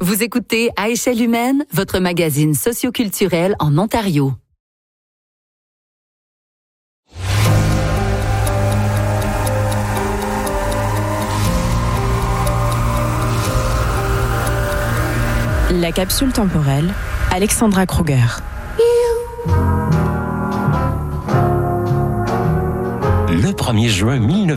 Vous écoutez À échelle humaine, votre magazine socioculturel en Ontario. La capsule temporelle, Alexandra Kruger. Le 1er juin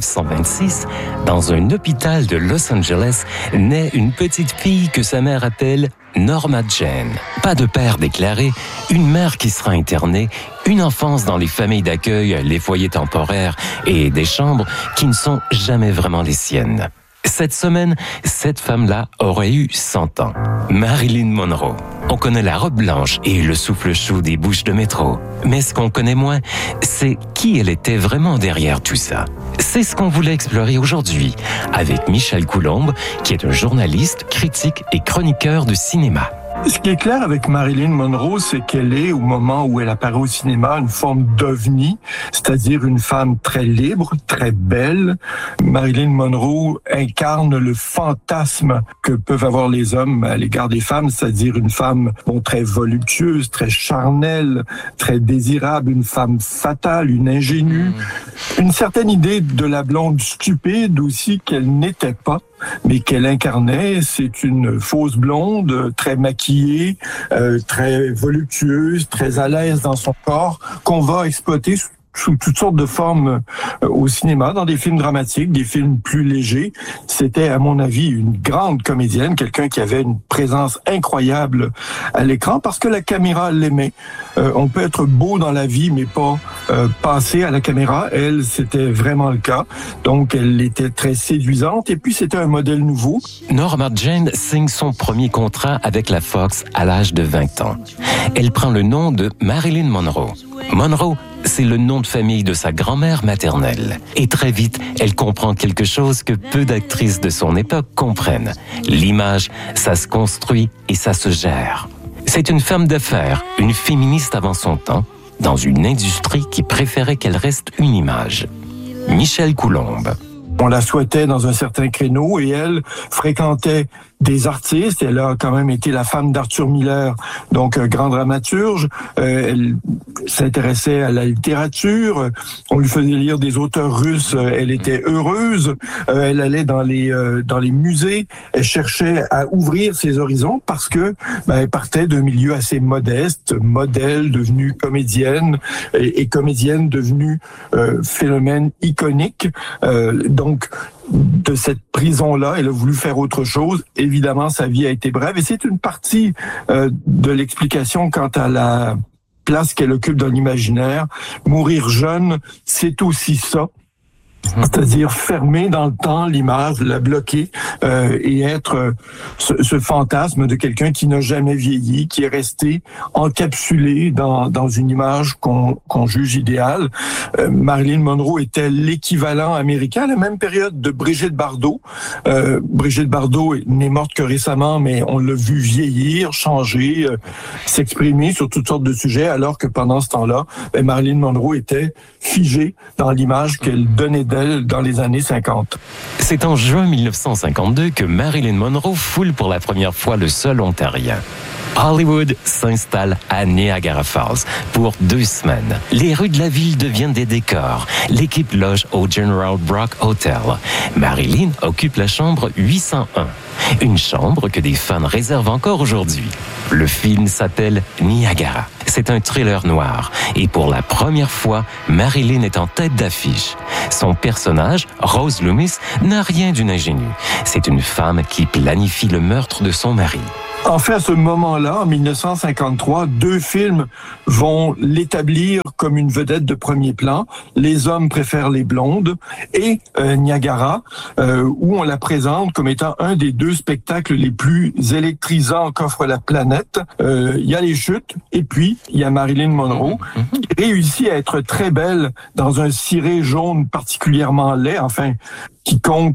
1926, dans un hôpital de Los Angeles, naît une petite fille que sa mère appelle Norma Jane. Pas de père déclaré, une mère qui sera internée, une enfance dans les familles d'accueil, les foyers temporaires et des chambres qui ne sont jamais vraiment les siennes. Cette semaine, cette femme-là aurait eu 100 ans. Marilyn Monroe. On connaît la robe blanche et le souffle chaud des bouches de métro. Mais ce qu'on connaît moins, c'est qui elle était vraiment derrière tout ça. C'est ce qu'on voulait explorer aujourd'hui avec Michel Coulombe, qui est un journaliste, critique et chroniqueur de cinéma. Ce qui est clair avec Marilyn Monroe, c'est qu'elle est, au moment où elle apparaît au cinéma, une forme d'ovni, c'est-à-dire une femme très libre, très belle. Marilyn Monroe incarne le fantasme que peuvent avoir les hommes à l'égard des femmes, c'est-à-dire une femme très voluptueuse, très charnelle, très désirable, une femme fatale, une ingénue. Une certaine idée de la blonde stupide aussi qu'elle n'était pas, mais qu'elle incarnait. C'est une fausse blonde, très maquillée, très voluptueuse, très à l'aise dans son corps, qu'on va exploiter sous toutes sortes de formes au cinéma, dans des films dramatiques, des films plus légers. C'était, à mon avis, une grande comédienne, quelqu'un qui avait une présence incroyable à l'écran, parce que la caméra l'aimait. On peut être beau dans la vie, mais pas passer à la caméra. Elle, c'était vraiment le cas. Donc, elle était très séduisante, et puis c'était un modèle nouveau. Norma Jane signe son premier contrat avec la Fox à l'âge de 20 ans. Elle prend le nom de Marilyn Monroe. Monroe, c'est le nom de famille de sa grand-mère maternelle. Et très vite, elle comprend quelque chose que peu d'actrices de son époque comprennent. L'image, ça se construit et ça se gère. C'est une femme d'affaires, une féministe avant son temps, dans une industrie qui préférait qu'elle reste une image. Michel Coulombe. On la souhaitait dans un certain créneau et elle fréquentait des artistes. Elle a quand même été la femme d'Arthur Miller, donc un grand dramaturge. Elle s'intéressait à la littérature. On lui faisait lire des auteurs russes. Elle était heureuse. Elle allait dans les musées. Elle cherchait à ouvrir ses horizons parce que elle partait d'un milieu assez modeste, modèle, devenue comédienne et comédienne devenue phénomène iconique. Donc, de cette prison-là, elle a voulu faire autre chose. Évidemment, sa vie a été brève et c'est une partie de l'explication quant à la place qu'elle occupe dans l'imaginaire. Mourir jeune, c'est aussi ça. C'est-à-dire fermer dans le temps l'image, la bloquer et être ce fantasme de quelqu'un qui n'a jamais vieilli, qui est resté encapsulé dans une image qu'on juge idéale. Marilyn Monroe était l'équivalent américain à la même période de Brigitte Bardot. Brigitte Bardot n'est morte que récemment, mais on l'a vu vieillir, changer, s'exprimer sur toutes sortes de sujets, alors que pendant ce temps-là, Marilyn Monroe était figée dans l'image qu'elle donnait d'elle dans les années 50. C'est en juin 1952 que Marilyn Monroe foule pour la première fois le sol ontarien. Hollywood s'installe à Niagara Falls pour 2 semaines. Les rues de la ville deviennent des décors. L'équipe loge au General Brock Hotel. Marilyn occupe la chambre 801. Une chambre que des fans réservent encore aujourd'hui. Le film s'appelle Niagara. C'est un thriller noir. Et pour la première fois, Marilyn est en tête d'affiche. Son personnage, Rose Loomis, n'a rien d'une ingénue. C'est une femme qui planifie le meurtre de son mari. En fait, à ce moment-là, en 1953, 2 films vont l'établir comme une vedette de premier plan. Les hommes préfèrent les blondes et Niagara, où on la présente comme étant un des 2 spectacles les plus électrisants qu'offre la planète. Il y a les chutes et puis il y a Marilyn Monroe qui réussit à être très belle dans un ciré jaune particulièrement laid. Enfin, quiconque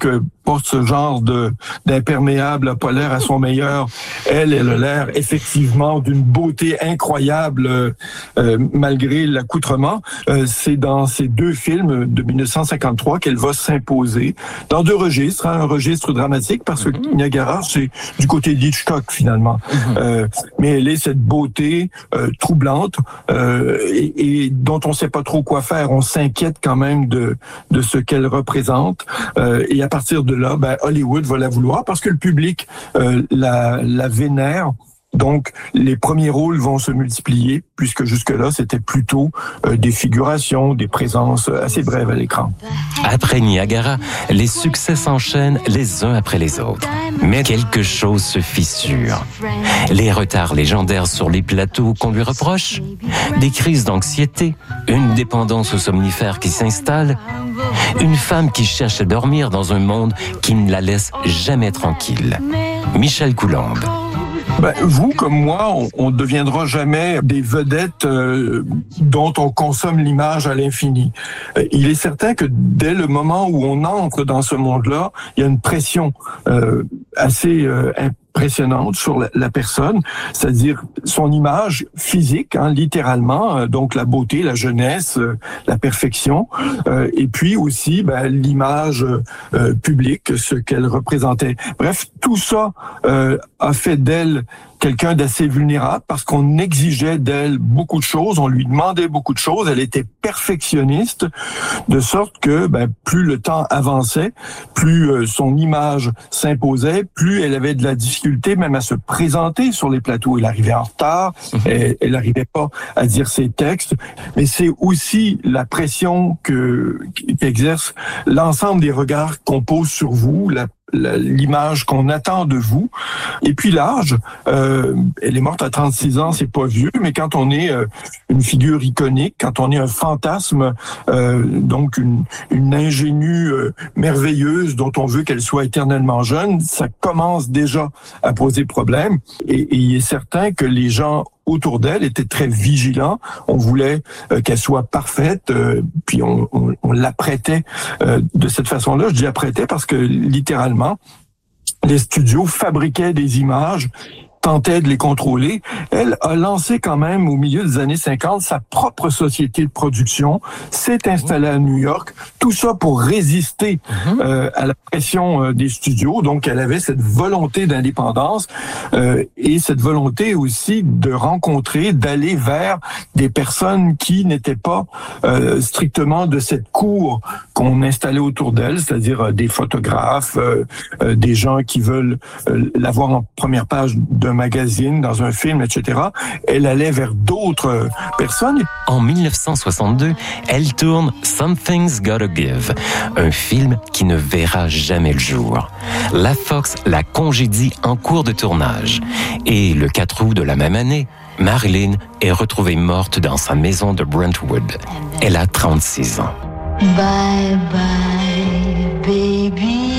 porte ce genre d'imperméable, pas l'air à son meilleur. Elle a l'air effectivement d'une beauté incroyable malgré l'accoutrement. C'est dans ces 2 films de 1953 qu'elle va s'imposer dans 2 registres, un registre dramatique parce que Niagara, c'est du côté d'Hitchcock finalement. Mais elle est cette beauté troublante et dont on sait pas trop quoi faire. On s'inquiète quand même de ce qu'elle représente. Et à partir de là, Hollywood va la vouloir parce que le public la vénère. Donc, les premiers rôles vont se multiplier, puisque jusque-là, c'était plutôt des figurations, des présences assez brèves à l'écran. Après Niagara, les succès s'enchaînent les uns après les autres. Mais quelque chose se fissure. Les retards légendaires sur les plateaux qu'on lui reproche, des crises d'anxiété, une dépendance aux somnifères qui s'installe, une femme qui cherche à dormir dans un monde qui ne la laisse jamais tranquille. Michel Coulombe. Vous, comme moi, on ne deviendra jamais des vedettes dont on consomme l'image à l'infini. Il est certain que dès le moment où on entre dans ce monde-là, il y a une pression assez impressionnante sur la personne, c'est-à-dire son image physique, littéralement, donc la beauté, la jeunesse, la perfection, et puis aussi l'image publique, ce qu'elle représentait. Bref, tout ça a fait d'elle quelqu'un d'assez vulnérable parce qu'on exigeait d'elle beaucoup de choses, on lui demandait beaucoup de choses, elle était perfectionniste, de sorte que plus le temps avançait, plus son image s'imposait, plus elle avait de la difficulté même à se présenter sur les plateaux. Elle arrivait en retard, elle n'arrivait pas à dire ses textes, mais c'est aussi la pression qu'exerce l'ensemble des regards qu'on pose sur vous, l'image qu'on attend de vous. Et puis l'âge, elle est morte à 36 ans, c'est pas vieux, mais quand on est une figure iconique, quand on est un fantasme, donc une ingénue merveilleuse dont on veut qu'elle soit éternellement jeune, ça commence déjà à poser problème. Et il est certain que les gens autour d'elle étaient très vigilants. On voulait qu'elle soit parfaite, puis on l'apprêtait de cette façon-là. Je dis apprêtait parce que littéralement, les studios fabriquaient des images, tentait de les contrôler. Elle a lancé quand même au milieu des années 50 sa propre société de production, s'est installée à New York, tout ça pour résister à la pression des studios. Donc elle avait cette volonté d'indépendance et cette volonté aussi de rencontrer, d'aller vers des personnes qui n'étaient pas strictement de cette cour qu'on installait autour d'elle, c'est-à-dire des photographes, des gens qui veulent l'avoir en première page d'un magazine, dans un film, etc. Elle allait vers d'autres personnes. En 1962, elle tourne Something's Gotta Give, un film qui ne verra jamais le jour. La Fox la congédie en cours de tournage. Et le 4 août de la même année, Marilyn est retrouvée morte dans sa maison de Brentwood. Elle a 36 ans. Bye bye, baby.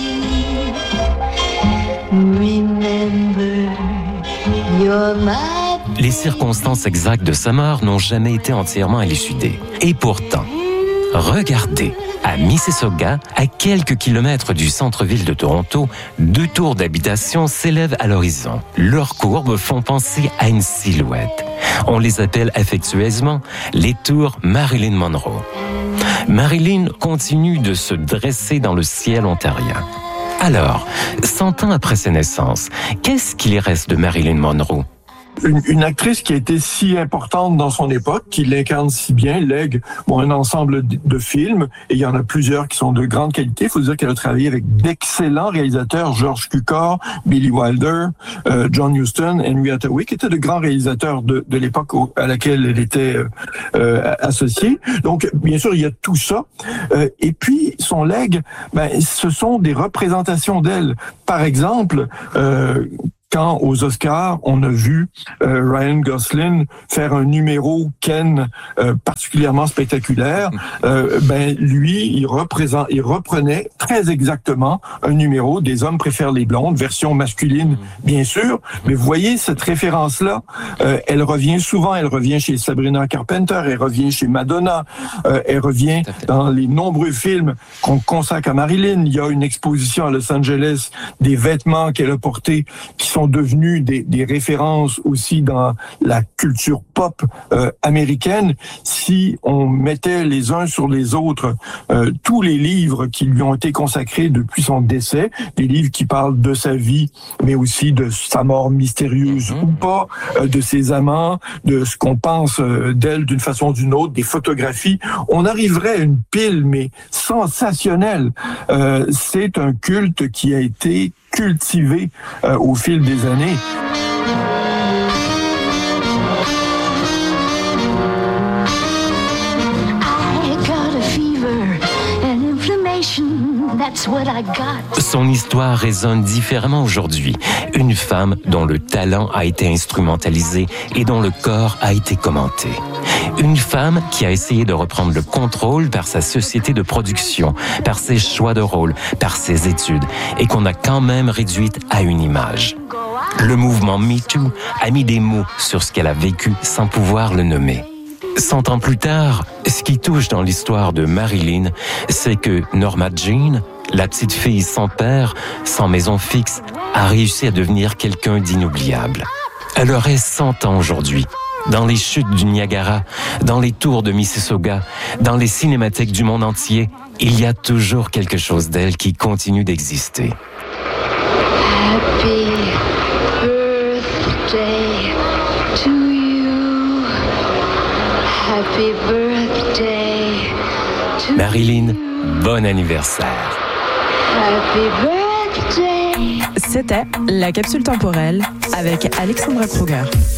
Remember, you're my... Les circonstances exactes de sa mort n'ont jamais été entièrement élucidées. Et pourtant, regardez, à Mississauga, à quelques kilomètres du centre-ville de Toronto, 2 tours d'habitation s'élèvent à l'horizon. Leurs courbes font penser à une silhouette. On les appelle affectueusement les tours Marilyn Monroe. Marilyn continue de se dresser dans le ciel ontarien. Alors, 100 ans après sa naissance, qu'est-ce qu'il reste de Marilyn Monroe? Une actrice qui a été si importante dans son époque, qui l'incarne si bien, lègue un ensemble de films, et il y en a plusieurs qui sont de grande qualité. Il faut dire qu'elle a travaillé avec d'excellents réalisateurs, George Cukor, Billy Wilder, John Huston, Henry Hathaway, qui étaient de grands réalisateurs de l'époque à laquelle elle était associée. Donc, bien sûr, il y a tout ça. Et puis, son legs, ce sont des représentations d'elle. Par exemple, quand aux Oscars, on a vu Ryan Gosling faire un numéro Ken particulièrement spectaculaire, lui, il reprenait très exactement un numéro des Hommes préfèrent les blondes, version masculine, bien sûr, mais vous voyez, cette référence-là, elle revient souvent, elle revient chez Sabrina Carpenter, elle revient chez Madonna, elle revient dans les nombreux films qu'on consacre à Marilyn. Il y a une exposition à Los Angeles des vêtements qu'elle a portés qui sont devenus des références aussi dans la culture pop américaine. Si on mettait les uns sur les autres tous les livres qui lui ont été consacrés depuis son décès, des livres qui parlent de sa vie, mais aussi de sa mort mystérieuse ou pas, de ses amants, de ce qu'on pense d'elle d'une façon ou d'une autre, des photographies, on arriverait à une pile, mais sensationnelle. C'est un culte qui a été cultivé au fil des années. Son histoire résonne différemment aujourd'hui. Une femme dont le talent a été instrumentalisé et dont le corps a été commenté. Une femme qui a essayé de reprendre le contrôle par sa société de production, par ses choix de rôle, par ses études, et qu'on a quand même réduite à une image. Le mouvement MeToo a mis des mots sur ce qu'elle a vécu sans pouvoir le nommer. 100 ans plus tard, ce qui touche dans l'histoire de Marilyn, c'est que Norma Jean, la petite fille sans père, sans maison fixe, a réussi à devenir quelqu'un d'inoubliable. Elle aurait 100 ans aujourd'hui. Dans les chutes du Niagara, dans les tours de Mississauga, dans les cinémathèques du monde entier, il y a toujours quelque chose d'elle qui continue d'exister. Happy birthday to you. Happy birthday to Marilyn, bon anniversaire. Happy birthday. C'était la capsule temporelle avec Alexandra Kruger.